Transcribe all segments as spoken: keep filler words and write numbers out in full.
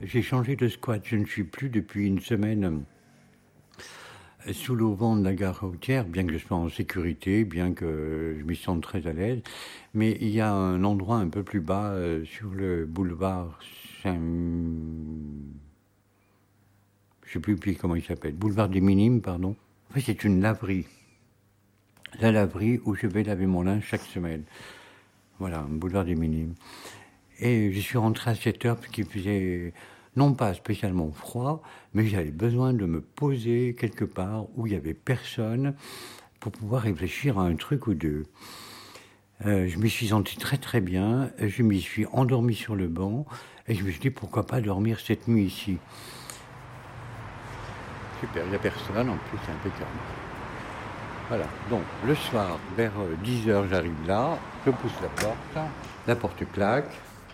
J'ai changé de squat. Je ne suis plus depuis une semaine sous l'auvent de la gare routière, bien que je sois en sécurité, bien que je m'y sente très à l'aise. Mais il y a un endroit un peu plus bas euh, sur le boulevard Saint... Je ne sais plus plus comment il s'appelle. Boulevard des Minimes, pardon. En fait, c'est une laverie. La laverie où je vais laver mon linge chaque semaine. Voilà, un boulevard des Minimes. Et je suis rentré à sept heures parce qu'il faisait non pas spécialement froid, mais j'avais besoin de me poser quelque part où il n'y avait personne pour pouvoir réfléchir à un truc ou deux. Euh, je m'y suis senti très très bien, je m'y suis endormi sur le banc et je me suis dit pourquoi pas dormir cette nuit ici. Super, il n'y a personne, en plus c'est impeccable. Voilà, donc le soir, vers dix heures, j'arrive là, je pousse la porte, la porte claque,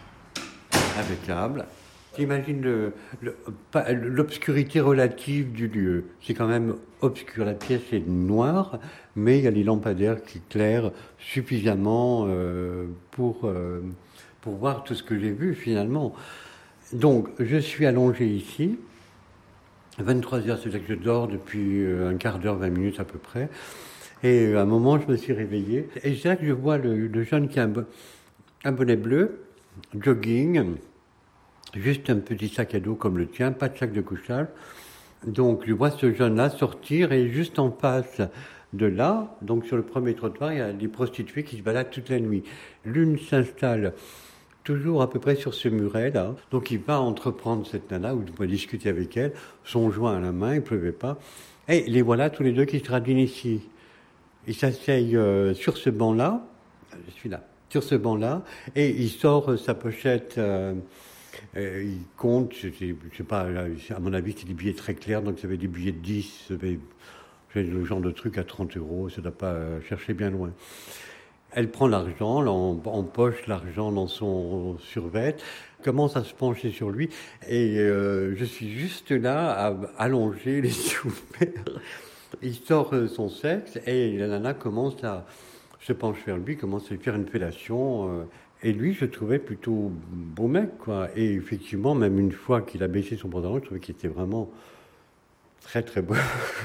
impeccable. T'imagines le, le, pas- l'obscurité relative du lieu. C'est quand même obscur, la pièce est noire, mais il y a les lampadaires qui éclairent suffisamment euh, pour, euh, pour voir tout ce que j'ai vu finalement. Donc, je suis allongé ici. vingt-trois heures, c'est-à-dire que je dors depuis euh, un quart d'heure, vingt minutes à peu près. Et euh, à un moment, je me suis réveillé. Et c'est là que je vois le, le jeune qui a un, bo- un bonnet bleu, jogging, juste un petit sac à dos comme le tien, pas de sac de couchage. Donc, je vois ce jeune-là sortir et juste en face de là, donc sur le premier trottoir, il y a des prostituées qui se baladent toute la nuit. L'une s'installe toujours à peu près sur ce muret-là. Donc il va entreprendre cette nana, ou il va discuter avec elle, son joint à la main, il ne pleuvait pas. Et les voilà tous les deux qui se radinent ici. Ils s'asseyent euh, sur ce banc-là, je suis là, sur ce banc-là, et il sort euh, sa pochette, euh, euh, il compte, je sais, je sais pas, là, à mon avis c'est des billets très clairs, donc ça avait des billets de dix, ça avait, c'est le genre de truc à trente euros, ça ne doit pas euh, chercher bien loin. Elle prend l'argent, là, en, empoche l'argent dans son survêt, commence à se pencher sur lui, et euh, je suis juste là, à, allongé, les yeux ouverts. Il sort euh, son sexe, et la nana commence à se pencher vers lui, commence à lui faire une fellation. Euh, et lui, je trouvais plutôt beau mec, quoi. Et effectivement, même une fois qu'il a baissé son pantalon, je trouvais qu'il était vraiment très très beau.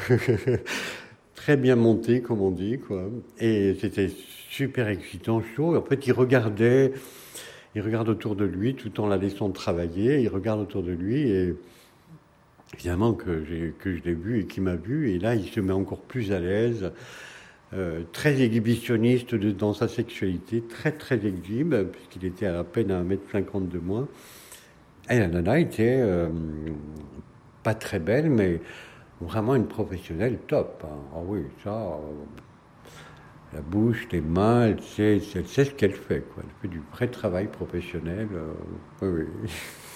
Très bien monté, comme on dit, quoi. Et c'était super excitant, chaud. En fait, il regardait, il regarde autour de lui tout en la laissant travailler. Il regarde autour de lui et évidemment que, j'ai, que je l'ai vu et qu'il m'a vu. Et là, il se met encore plus à l'aise, euh, très exhibitionniste de, dans sa sexualité, très très exhibe, puisqu'il était à peine à un mètre cinquante de moi. Et la nana était euh, pas très belle, mais vraiment une professionnelle top. Hein. Ah oui, ça, euh, la bouche, les mains, elle sait, elle sait ce qu'elle fait, quoi. Elle fait du vrai travail professionnel. Euh, oui, oui.